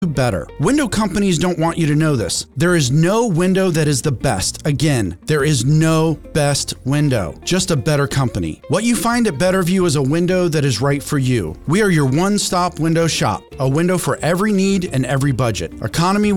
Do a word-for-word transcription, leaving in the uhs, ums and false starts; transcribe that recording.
better. Window companies don't want you to know this. There is no window that is the best. Again, there is no best window, just a better company. What you find at Betterview is a window that is right for you. We are your one-stop window shop, a window for every need and every budget. Economy